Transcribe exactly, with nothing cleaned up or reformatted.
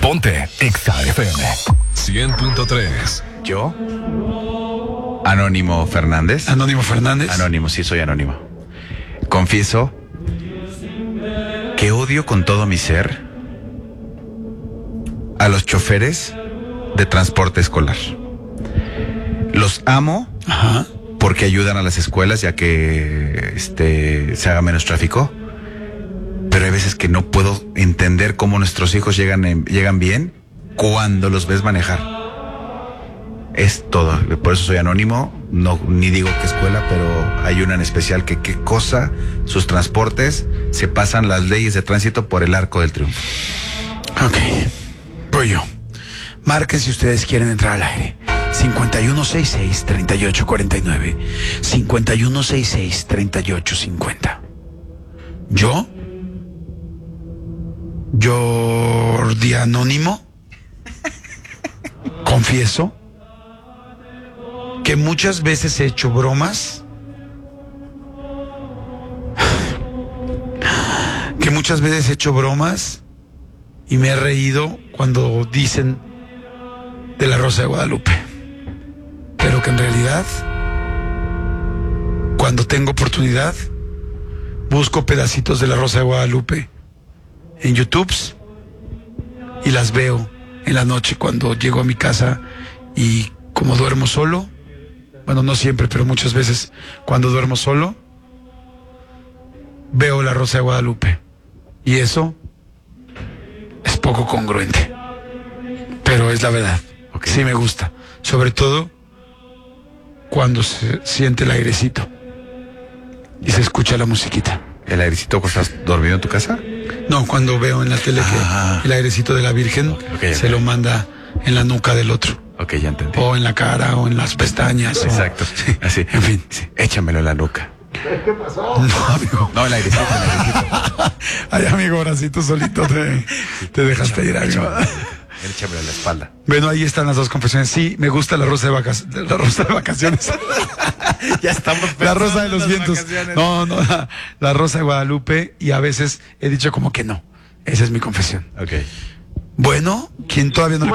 Ponte Exa F M cien punto tres. ¿Yo? Anónimo Fernández. Anónimo Fernández. Anónimo, sí, soy anónimo. Confieso que odio con todo mi ser a los choferes de transporte escolar. Los amo. Ajá. Porque ayudan a las escuelas ya que este se haga menos tráfico. Pero hay veces que no puedo entender cómo nuestros hijos llegan, en, llegan bien cuando los ves manejar. Es todo. Por eso soy anónimo. No, ni digo qué escuela, pero hay una en especial que qué cosa, sus transportes se pasan las leyes de tránsito por el arco del triunfo. Ok. Voy yo. Marquen si ustedes quieren entrar al aire. cincuenta y uno sesenta y seis, treinta y ocho cuarenta y nueve. cincuenta y uno sesenta y seis, treinta y ocho cincuenta. ¿Yo? Jordi Anónimo. Confieso que muchas veces he hecho bromas. Que muchas veces he hecho bromas y me he reído cuando dicen de la Rosa de Guadalupe. Pero que en realidad, cuando tengo oportunidad, busco pedacitos de la Rosa de Guadalupe en YouTube y las veo en la noche cuando llego a mi casa y como duermo solo, bueno, no siempre, pero muchas veces cuando duermo solo, veo la Rosa de Guadalupe. Y eso es poco congruente, pero es la verdad. Okay. Sí me gusta, sobre todo cuando se siente el airecito y se escucha la musiquita. ¿El airecito cuando estás dormido en tu casa? No, cuando veo en la tele Ah. que el airecito de la Virgen Okay, okay, se okay. lo manda en la nuca del otro. Ok, ya entendí. O en la cara, o en las pestañas. Exacto. O... Así. En fin. Sí. Échamelo en la nuca. ¿Qué pasó? No, amigo. No, el airecito, el airecito. Ay, amigo, ahora sí tú solito te, te dejas pedir, amigo. Échamelo en la espalda. Bueno, ahí están las dos confesiones. Sí, me gusta la rosa de vacaciones. La rosa de vacaciones. Ya estamos La rosa de los vientos. Vacaciones. No, no, la, la rosa de Guadalupe. Y a veces he dicho como que no. Esa es mi confesión. Ok. Bueno, quien todavía no...